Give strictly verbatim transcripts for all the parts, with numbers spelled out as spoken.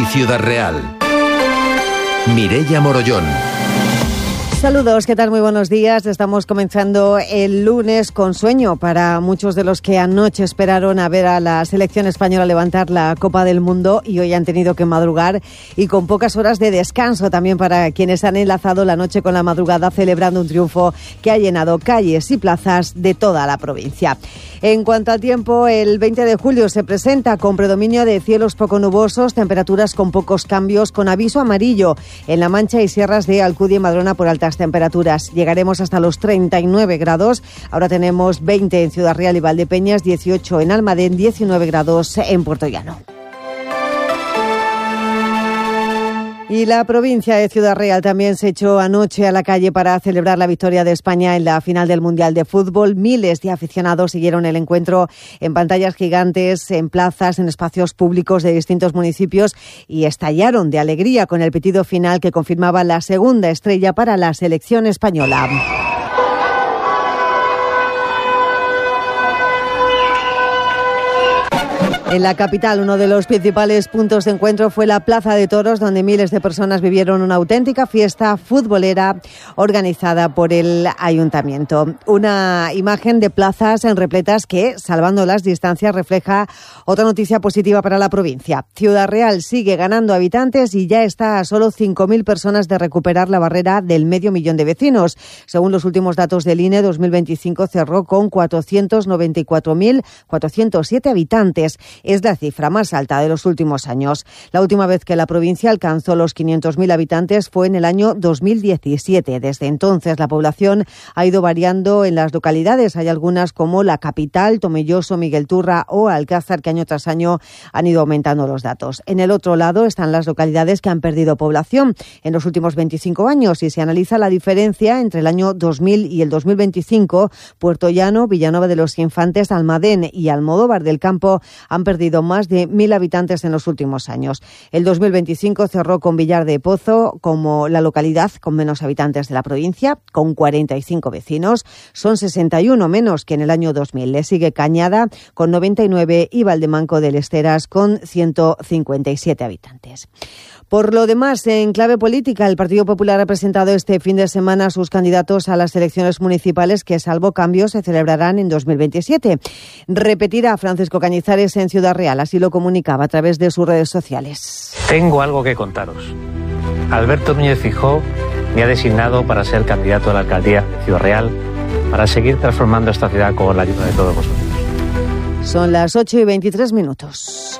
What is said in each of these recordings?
Ciudad Real. Mireia Morollón. Saludos, ¿qué tal? Muy buenos días. Estamos comenzando el lunes con sueño para muchos de los que anoche esperaron a ver a la selección española levantar la Copa del Mundo y hoy han tenido que madrugar, y con pocas horas de descanso también para quienes han enlazado la noche con la madrugada celebrando un triunfo que ha llenado calles y plazas de toda la provincia. En cuanto al tiempo, el veinte de julio se presenta con predominio de cielos poco nubosos, temperaturas con pocos cambios, con aviso amarillo en La Mancha y sierras de Alcudia y Madrona por altas temperaturas. Llegaremos hasta los treinta y nueve grados. Ahora tenemos veinte en Ciudad Real y Valdepeñas, dieciocho en Almadén, diecinueve grados en Puertollano. Y la provincia de Ciudad Real también se echó anoche a la calle para celebrar la victoria de España en la final del Mundial de Fútbol. Miles de aficionados siguieron el encuentro en pantallas gigantes, en plazas, en espacios públicos de distintos municipios y estallaron de alegría con el pitido final que confirmaba la segunda estrella para la selección española. En la capital, uno de los principales puntos de encuentro fue la Plaza de Toros, donde miles de personas vivieron una auténtica fiesta futbolera organizada por el Ayuntamiento. Una imagen de plazas en repletas que, salvando las distancias, refleja otra noticia positiva para la provincia. Ciudad Real sigue ganando habitantes y ya está a solo cinco mil personas de recuperar la barrera del medio millón de vecinos. Según los últimos datos del I N E, dos mil veinticinco cerró con cuatrocientos noventa y cuatro mil cuatrocientos siete habitantes. Es la cifra más alta de los últimos años. La última vez que la provincia alcanzó los quinientos mil habitantes fue en el año dos mil diecisiete. Desde entonces, la población ha ido variando en las localidades. Hay algunas como la capital, Tomelloso, Miguel Turra o Alcázar, que año tras año han ido aumentando los datos. En el otro lado están las localidades que han perdido población en los últimos veinticinco años. Y se analiza la diferencia entre el año dos mil y el dos mil veinticinco, Puertollano, Villanueva de los Infantes, Almadén y Almodóvar del Campo han perdido más de mil habitantes en los últimos años. El dos mil veinticinco cerró con Villar de Pozo como la localidad con menos habitantes de la provincia, con cuarenta y cinco vecinos. Son sesenta y uno menos que en el año dos mil. Le sigue Cañada con noventa y nueve y Valdemanco del Esteras con ciento cincuenta y siete habitantes. Por lo demás, en clave política, el Partido Popular ha presentado este fin de semana a sus candidatos a las elecciones municipales que, salvo cambios, se celebrarán en dos mil veintisiete. Repetirá Francisco Cañizares en Ciudad Real, así lo comunicaba a través de sus redes sociales. Tengo algo que contaros. Alberto Núñez Feijóo me ha designado para ser candidato a la alcaldía de Ciudad Real para seguir transformando esta ciudad con la ayuda de todos vosotros. Son las ocho y veintitrés minutos.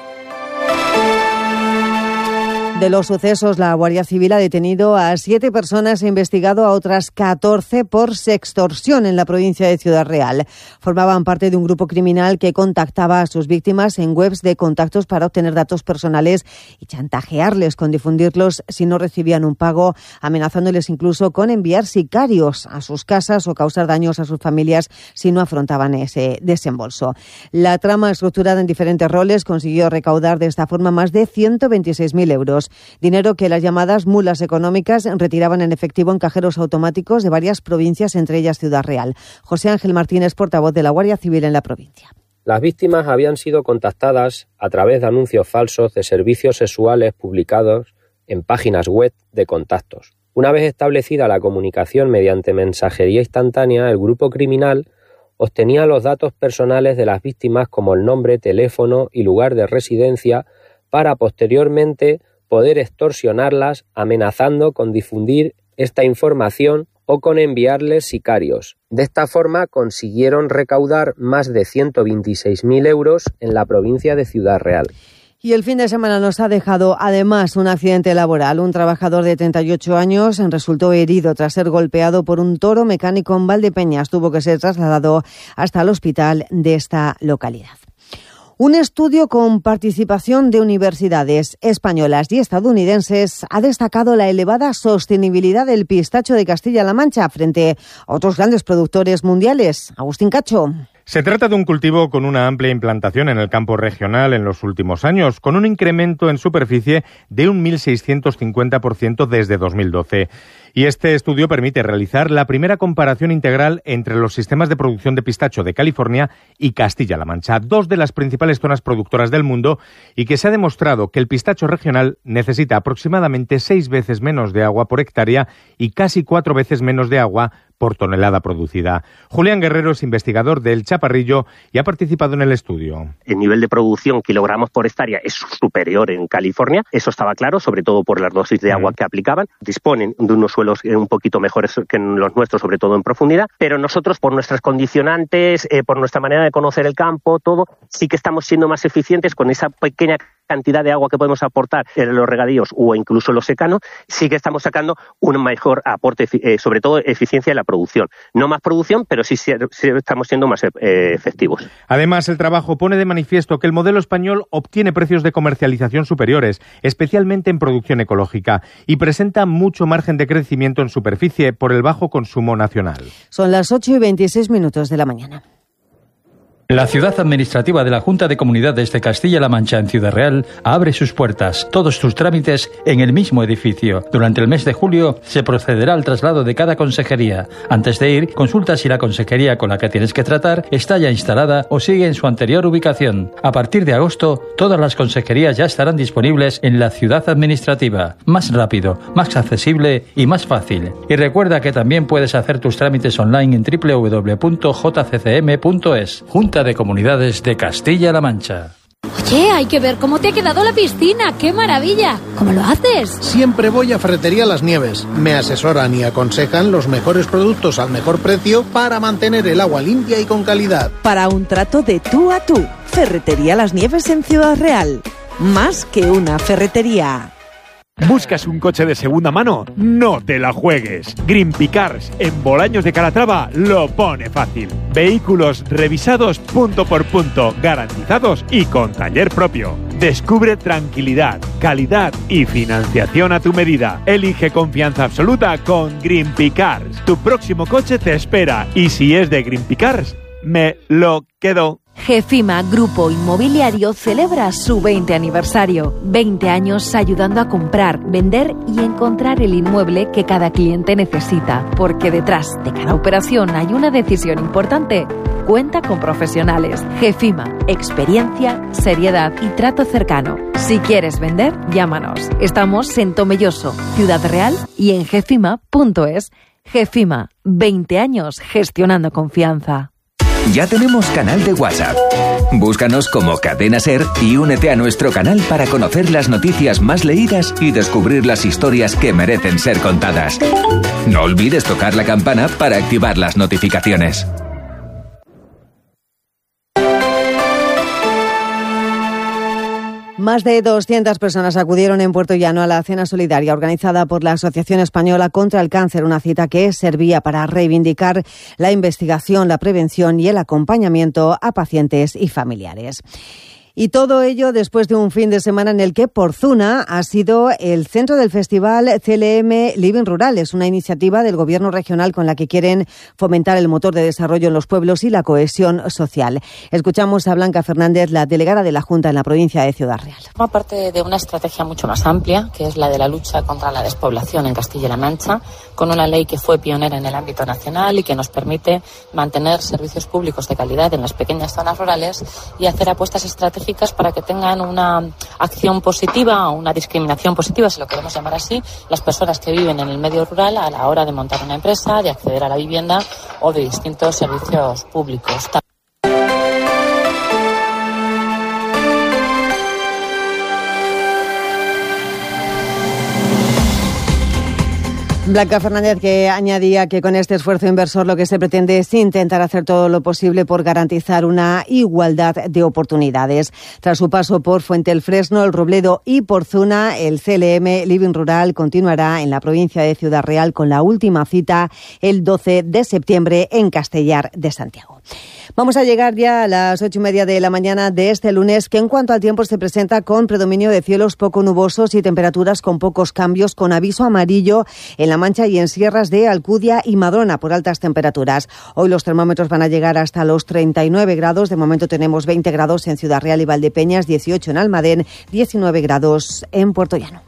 De los sucesos, la Guardia Civil ha detenido a siete personas e investigado a otras catorce por sextorsión en la provincia de Ciudad Real. Formaban parte de un grupo criminal que contactaba a sus víctimas en webs de contactos para obtener datos personales y chantajearles con difundirlos si no recibían un pago, amenazándoles incluso con enviar sicarios a sus casas o causar daños a sus familias si no afrontaban ese desembolso. La trama, estructurada en diferentes roles, consiguió recaudar de esta forma más de ciento veintiséis mil euros. Dinero que las llamadas mulas económicas retiraban en efectivo en cajeros automáticos de varias provincias, entre ellas Ciudad Real. José Ángel Martínez, portavoz de la Guardia Civil en la provincia. Las víctimas habían sido contactadas a través de anuncios falsos de servicios sexuales publicados en páginas web de contactos. Una vez establecida la comunicación mediante mensajería instantánea, el grupo criminal obtenía los datos personales de las víctimas como el nombre, teléfono y lugar de residencia para posteriormente poder extorsionarlas amenazando con difundir esta información o con enviarles sicarios. De esta forma consiguieron recaudar más de ciento veintiséis mil euros en la provincia de Ciudad Real. Y el fin de semana nos ha dejado además un accidente laboral. Un trabajador de treinta y ocho años resultó herido tras ser golpeado por un toro mecánico en Valdepeñas. Tuvo que ser trasladado hasta el hospital de esta localidad. Un estudio con participación de universidades españolas y estadounidenses ha destacado la elevada sostenibilidad del pistacho de Castilla-La Mancha frente a otros grandes productores mundiales. Agustín Cacho. Se trata de un cultivo con una amplia implantación en el campo regional en los últimos años, con un incremento en superficie de un mil seiscientos cincuenta por ciento desde dos mil doce. Y este estudio permite realizar la primera comparación integral entre los sistemas de producción de pistacho de California y Castilla-La Mancha, dos de las principales zonas productoras del mundo, y que se ha demostrado que el pistacho regional necesita aproximadamente seis veces menos de agua por hectárea y casi cuatro veces menos de agua por tonelada producida. Julián Guerrero es investigador del Chaparrillo y ha participado en el estudio. El nivel de producción kilogramos por hectárea es superior en California, eso estaba claro, sobre todo por las dosis de agua que aplicaban. Disponen de unos suelos un poquito mejores que los nuestros, sobre todo en profundidad, pero nosotros, por nuestras condicionantes, eh, por nuestra manera de conocer el campo, todo, sí que estamos siendo más eficientes con esa pequeña cantidad de agua que podemos aportar en los regadíos o incluso en los secanos. Sí que estamos sacando un mejor aporte, eh, sobre todo eficiencia en la producción. No más producción, pero sí, sí, sí estamos siendo más eh, efectivos. Además, el trabajo pone de manifiesto que el modelo español obtiene precios de comercialización superiores, especialmente en producción ecológica, y presenta mucho margen de crecimiento en superficie por el bajo consumo nacional. Son las ocho y veintiséis minutos de la mañana. La ciudad administrativa de la Junta de Comunidades de Castilla-La Mancha en Ciudad Real abre sus puertas, todos sus trámites en el mismo edificio. Durante el mes de julio se procederá al traslado de cada consejería. Antes de ir, consulta si la consejería con la que tienes que tratar está ya instalada o sigue en su anterior ubicación. A partir de agosto, todas las consejerías ya estarán disponibles en la ciudad administrativa. Más rápido, más accesible y más fácil. Y recuerda que también puedes hacer tus trámites online en doble u doble u doble u punto j c c m punto es. Junta de Comunidades de Castilla-La Mancha. Oye, hay que ver cómo te ha quedado la piscina. ¡Qué maravilla! ¿Cómo lo haces? Siempre voy a Ferretería Las Nieves. Me asesoran y aconsejan los mejores productos al mejor precio para mantener el agua limpia y con calidad. Para un trato de tú a tú. Ferretería Las Nieves en Ciudad Real. Más que una ferretería. ¿Buscas un coche de segunda mano? No te la juegues. Greenpeace Cars en Bolaños de Calatrava lo pone fácil. Vehículos revisados punto por punto, garantizados y con taller propio. Descubre tranquilidad, calidad y financiación a tu medida. Elige confianza absoluta con Greenpeace Cars. Tu próximo coche te espera y si es de Greenpeace Cars, me lo quedo. Gefima Grupo Inmobiliario celebra su veinte aniversario. veinte años ayudando a comprar, vender y encontrar el inmueble que cada cliente necesita. Porque detrás de cada operación hay una decisión importante. Cuenta con profesionales. Gefima, experiencia, seriedad y trato cercano. Si quieres vender, llámanos. Estamos en Tomelloso, Ciudad Real y en gefima punto es. Gefima, veinte años gestionando confianza. Ya tenemos canal de WhatsApp. Búscanos como Cadena Ser y únete a nuestro canal para conocer las noticias más leídas y descubrir las historias que merecen ser contadas. No olvides tocar la campana para activar las notificaciones. Más de doscientas personas acudieron en Puerto Llano a la cena solidaria organizada por la Asociación Española contra el Cáncer, una cita que servía para reivindicar la investigación, la prevención y el acompañamiento a pacientes y familiares. Y todo ello después de un fin de semana en el que Porzuna ha sido el centro del festival C L M Living Rural. Es una iniciativa del Gobierno regional con la que quieren fomentar el motor de desarrollo en los pueblos y la cohesión social. Escuchamos a Blanca Fernández, la delegada de la Junta en la provincia de Ciudad Real. Forma parte de una estrategia mucho más amplia, que es la de la lucha contra la despoblación en Castilla-La Mancha, con una ley que fue pionera en el ámbito nacional y que nos permite mantener servicios públicos de calidad en las pequeñas zonas rurales y hacer apuestas estratégicas para que tengan una acción positiva o una discriminación positiva, si lo queremos llamar así, las personas que viven en el medio rural a la hora de montar una empresa, de acceder a la vivienda o de distintos servicios públicos. Blanca Fernández, que añadía que con este esfuerzo inversor lo que se pretende es intentar hacer todo lo posible por garantizar una igualdad de oportunidades. Tras su paso por Fuentealfresno, El Robledo y Porzuna, el C L M Living Rural continuará en la provincia de Ciudad Real con la última cita el doce de septiembre en Castellar de Santiago. Vamos a llegar ya a las ocho y media de la mañana de este lunes, que en cuanto al tiempo se presenta con predominio de cielos poco nubosos y temperaturas con pocos cambios, con aviso amarillo en la Castilla-La Mancha y en sierras de Alcudia y Madrona por altas temperaturas. Hoy los termómetros van a llegar hasta los treinta y nueve grados. De momento tenemos veinte grados en Ciudad Real y Valdepeñas, dieciocho en Almadén, diecinueve grados en Puerto Llano.